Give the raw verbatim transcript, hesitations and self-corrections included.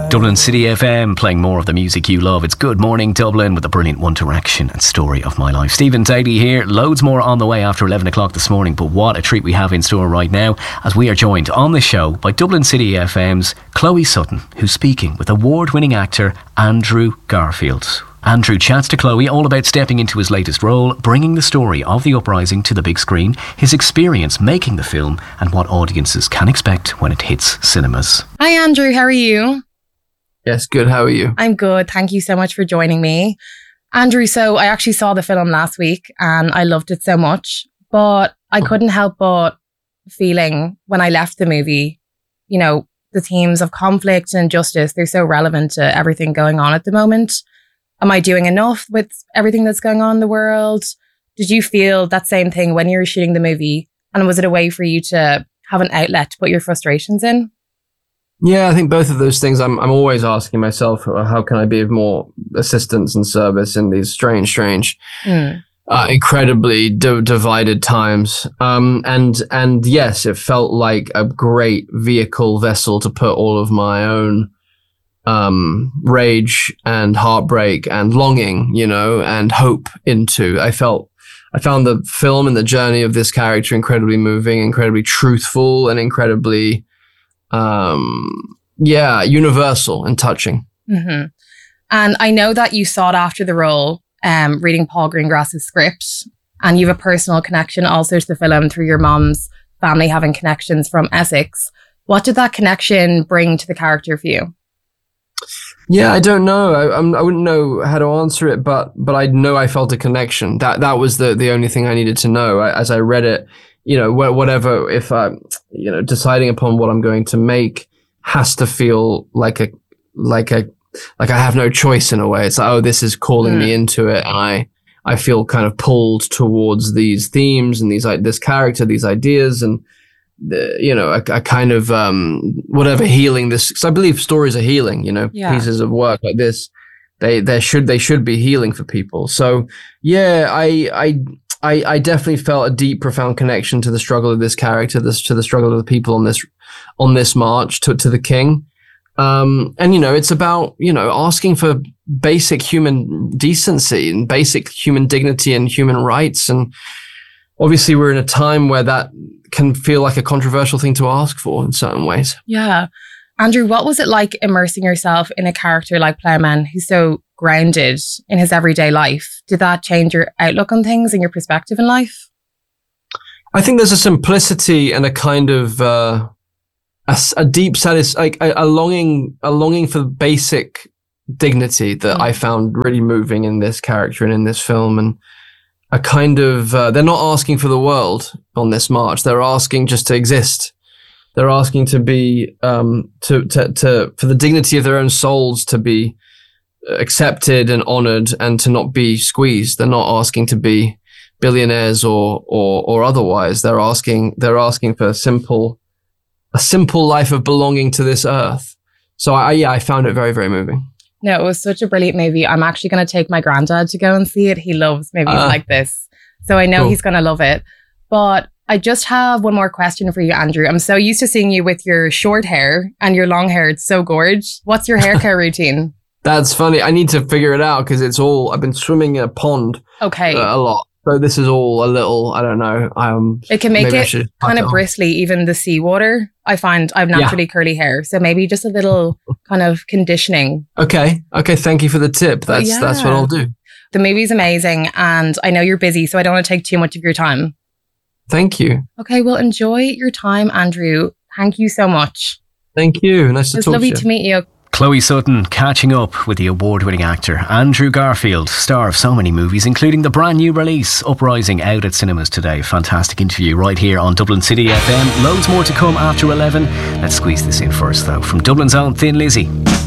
Dublin City F M, playing more of the music you love. It's Good Morning Dublin with the brilliant One Direction and Story of My Life. Stephen Daly here. Loads more on the way after eleven o'clock this morning, but what a treat we have in store right now as we are joined on the show by Dublin City F M's Chloe Sutton, who's speaking with award-winning actor Andrew Garfield. Andrew chats to Chloe all about stepping into his latest role, bringing the story of the uprising to the big screen, his experience making the film, and what audiences can expect when it hits cinemas. Hi Andrew, how are you? Yes, good. How are you? I'm good. Thank you so much for joining me. Andrew, so I actually saw the film last week and I loved it so much, but I couldn't help but feeling when I left the movie, you know, the themes of conflict and justice, they're so relevant to everything going on at the moment. Am I doing enough with everything that's going on in the world? Did you feel that same thing when you were shooting the movie? And was it a way for you to have an outlet to put your frustrations in? Yeah, I think both of those things. I'm I'm always asking myself, how can I be of more assistance and service in these strange, strange, mm. uh, incredibly d- divided times. Um, and and yes, it felt like a great vehicle vessel to put all of my own um, rage and heartbreak and longing, you know, and hope into. I felt I found the film and the journey of this character incredibly moving, incredibly truthful, and incredibly um yeah universal and touching. Mm-hmm. And I know that you sought after the role um reading Paul Greengrass's script, and you have a personal connection also to the film through your mom's family having connections from Essex. What did that connection bring to the character for you? Yeah, I don't know. I, I'm, I wouldn't know how to answer it, but but I know I felt a connection. That that was the the only thing I needed to know. I, as I read it, you know, whatever, if I'm, you know, deciding upon what I'm going to make has to feel like a, like a, like I have no choice in a way. It's like, oh, this is calling mm. me into it. And I, I feel kind of pulled towards these themes and these, like this character, these ideas, and, the, you know, a, a kind of, um, whatever healing this, because I believe stories are healing, you know, yeah. pieces of work like this, they, they should, they should be healing for people. So yeah, I, I, I, I definitely felt a deep, profound connection to the struggle of this character, this to the struggle of the people on this on this march to to the king. Um, and you know, it's about you know asking for basic human decency and basic human dignity and human rights. And obviously, we're in a time where that can feel like a controversial thing to ask for in certain ways. Yeah, Andrew, what was it like immersing yourself in a character like Ploughman, who's so grounded in his everyday life? Did that change your outlook on things and your perspective in life? I think there's a simplicity and a kind of uh, a, a deep satis- like a, a longing, a longing for basic dignity that mm. I found really moving in this character and in this film. And a kind of uh, they're not asking for the world on this march; they're asking just to exist. They're asking to be um, to to to for the dignity of their own souls to be accepted and honored, and to not be squeezed. They're not asking to be billionaires or or or otherwise. They're asking they're asking for a simple a simple life of belonging to this earth. So I yeah I found it very, very moving. No, it was such a brilliant movie. I'm actually going to take my granddad to go and see it. He loves movies uh, like this, so I know cool. he's going to love it. But I just have one more question for you, Andrew. I'm so used to seeing you with your short hair and your long hair. It's so gorgeous. What's your hair care routine? That's funny. I need to figure it out because it's all, I've been swimming in a pond okay. uh, a lot. So this is all a little, I don't know. Um, it can make it kind of it bristly, even the seawater. I find I have naturally yeah. curly hair. So maybe just a little kind of conditioning. Okay. Okay. Thank you for the tip. That's yeah. that's what I'll do. The movie's amazing. And I know you're busy, so I don't want to take too much of your time. Thank you. Okay. Well, enjoy your time, Andrew. Thank you so much. Thank you. Nice to talk to you. It's lovely to meet you. Chloe Sutton catching up with the award-winning actor Andrew Garfield, star of so many movies, including the brand new release Uprising, out at cinemas today. Fantastic interview right here on Dublin City F M. Loads more to come after eleven. Let's squeeze this in first though. From Dublin's own Thin Lizzy.